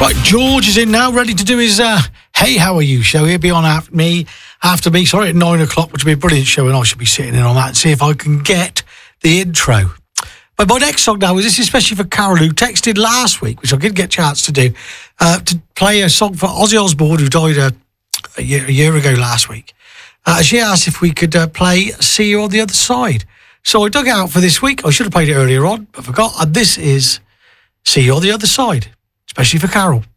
Right, George is in now, ready to do his Hey, How Are You show. He'll be on after me, sorry, at 9 o'clock, which will be a brilliant show, and I should be sitting in on that and see if I can get the intro. But my next song now is this, especially for Carol, who texted last week, which I did get a chance to do, to play a song for Ozzy Osbourne, who died a year ago last week. She asked if we could play See You on the Other Side. So I dug it out for this week. I should have played it earlier on, but forgot. And this is See You on the Other Side, especially for Carol.